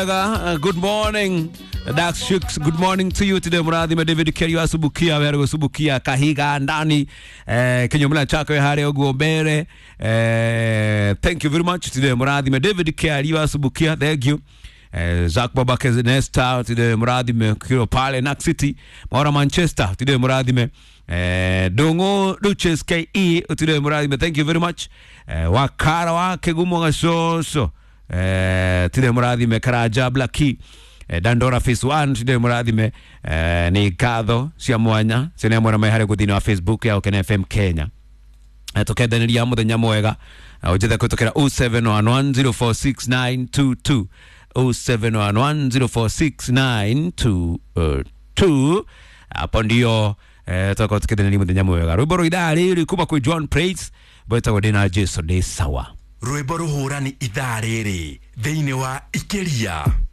Good morning, Dax Shooks. Good morning to you today. Muradhime David Kerry asubukia wero subukia kahiga ndani kinyomla chako ya hare oguombere. Thank you very much today. Muradhime David Kerry asubukia. Thank you. Zach Babake Nesta today. Muradhime kiro pale Nak City. Maura Manchester today. Muradhime Dongo Duches KE today. Muradhime. Thank you very much. Wakara wake gumo so. Today Muradhime Karaja Blackie Dandora Phase 1 today Muradhime ni kadho cia mwanya cene mwana mahare kuthini wa Facebook ya Okene FM Kenya tukethaniria muthenya mwega ujitha kutokera 0711046922 0711046922 hapo ndio tutakuwa tukethaniria muthenya mwega rwimbo rwidari rikuba ku John Praise bweta godina Jason de sawa Rwimbo ruhura ni idhaa riri thiini wa Ikiria.